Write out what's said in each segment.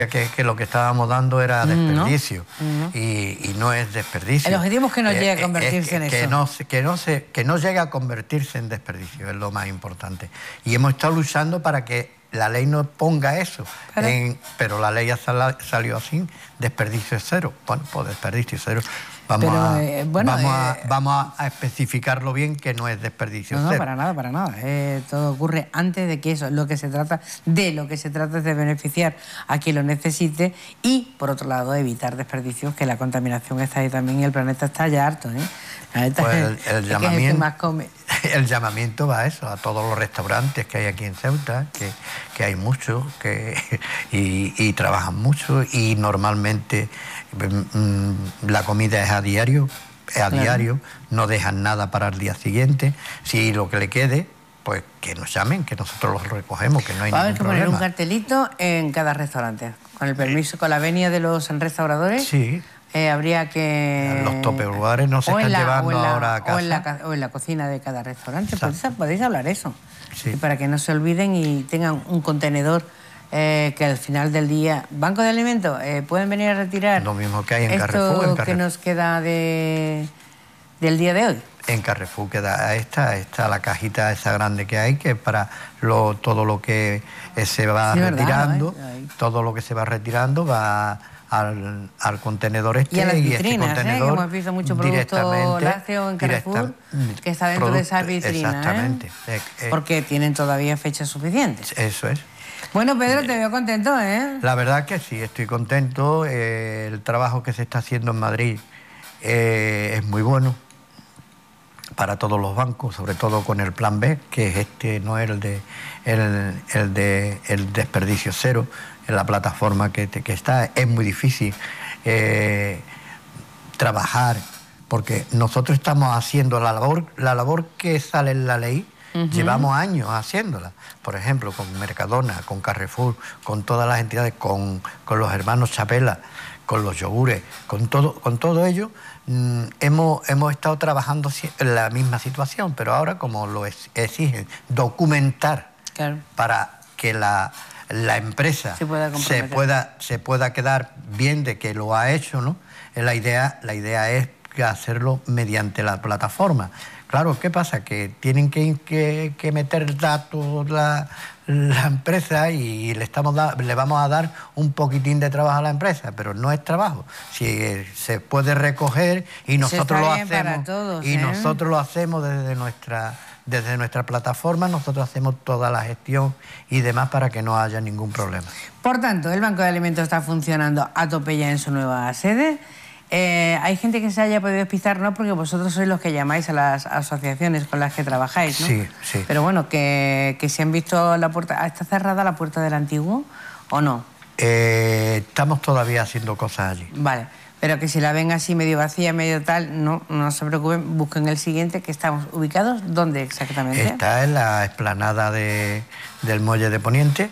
que lo que estábamos dando era desperdicio, No. y no es desperdicio. El objetivo es que no llegue a convertirse en eso. Que no llegue a convertirse en desperdicio, es lo más importante. Y hemos estado luchando para que la ley no ponga eso, pero la ley salió así, desperdicio cero. Bueno, pues desperdicio cero. Vamos a especificarlo bien, que no es desperdicio cero. No, para nada. Todo ocurre antes de que eso. De lo que se trata es de beneficiar a quien lo necesite y, por otro lado, evitar desperdicios, que la contaminación está ahí también y el planeta está ya harto, ¿eh? Pues el llamamiento va a eso, a todos los restaurantes que hay aquí en Ceuta, que hay muchos, y trabajan mucho, y normalmente la comida es a diario, no dejan nada para el día siguiente. Si lo que le quede, pues que nos llamen, que nosotros los recogemos, que no hay ningún problema. Va a haber que poner un cartelito en cada restaurante, con el permiso, con la venia de los restauradores. Sí. Habría que... Los tupperwares no se están llevando ahora a casa. O en la cocina de cada restaurante. Podéis hablar eso. Sí. Y para que no se olviden y tengan un contenedor que al final del día... Banco de alimentos, pueden venir a retirar... Lo mismo que hay en esto Carrefour. Que nos queda del día de hoy. En Carrefour queda está la cajita esa grande que hay, que es para todo lo que se va retirando. Todo lo que se va retirando va al contenedor y a las vitrinas, este contenedor, que hemos visto mucho producto lácteo en Carrefour que está dentro de esas vitrinas. Exactamente. Porque tienen todavía fechas suficientes. Eso es. Bueno, Pedro, te veo contento, ¿eh? La verdad que sí, estoy contento. El trabajo que se está haciendo en Madrid es muy bueno para todos los bancos, sobre todo con el plan B, que es no es el desperdicio cero. En la plataforma que está, es muy difícil trabajar, porque nosotros estamos haciendo la labor que sale en la ley. Llevamos años haciéndola, por ejemplo, con Mercadona, con Carrefour, con todas las entidades, con los hermanos Chapela, con los yogures, con todo ello. Hemos estado trabajando en la misma situación, pero ahora, como lo exigen, documentar, claro, para que la empresa se pueda quedar bien de que lo ha hecho, ¿no? La idea es hacerlo mediante la plataforma. Claro, ¿qué pasa? Que tienen que meter datos la empresa, y le vamos a dar un poquitín de trabajo a la empresa, pero no es trabajo. Si se puede recoger y nosotros lo hacemos, nosotros lo hacemos desde nuestra plataforma, nosotros hacemos toda la gestión y demás para que no haya ningún problema. Por tanto, el Banco de Alimentos está funcionando a tope ya en su nueva sede. Hay gente que se haya podido despistar, ¿no? Porque vosotros sois los que llamáis a las asociaciones con las que trabajáis, ¿no? Sí, sí. Pero bueno, que si han visto la puerta... ¿Está cerrada la puerta del antiguo o no? Estamos todavía haciendo cosas allí. Vale, pero que si la ven así medio vacía, medio tal, no se preocupen, busquen el siguiente, que estamos ubicados. ¿Dónde exactamente? Está en la explanada del Muelle de Poniente.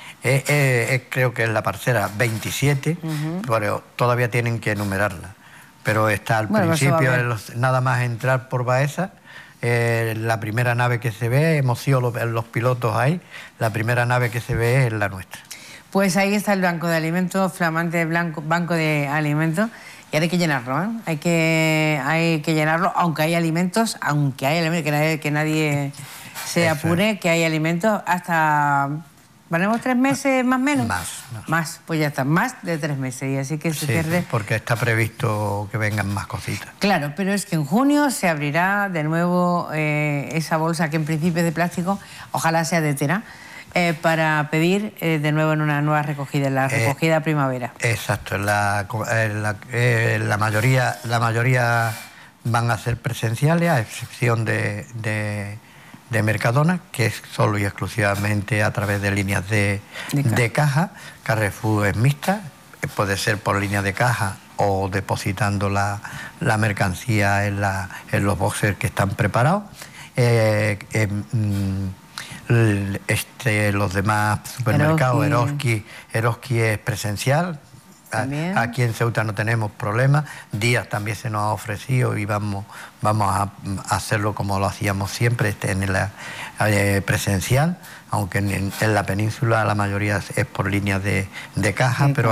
Creo que es la parcela 27, pero todavía tienen que enumerarla. Pero está al principio, nada más entrar por Baeza, la primera nave que se ve, hemos sido los pilotos ahí, la primera nave que se ve es la nuestra. Pues ahí está el Banco de Alimentos, flamante Banco de Alimentos, y ahora hay que llenarlo, ¿eh? Hay que llenarlo, aunque hay alimentos, que nadie se apure, que hay alimentos hasta... ¿Valemos 3 meses más o menos? Más, pues ya está, más de 3 meses. Y así que se pierde... porque está previsto que vengan más cositas. Claro, pero es que en junio se abrirá de nuevo esa bolsa, que en principio es de plástico, ojalá sea de tela, para pedir de nuevo en una nueva recogida, en la recogida primavera. Exacto, la mayoría van a ser presenciales, a excepción de Mercadona, que es solo y exclusivamente a través de líneas de caja. Carrefour es mixta, puede ser por línea de caja o depositando la mercancía en los boxes que están preparados. Los demás supermercados, Eroski es presencial, Aquí en Ceuta no tenemos problemas. Días también se nos ha ofrecido y vamos a hacerlo como lo hacíamos siempre, en la presencial, aunque en la península la mayoría es por líneas de caja, pero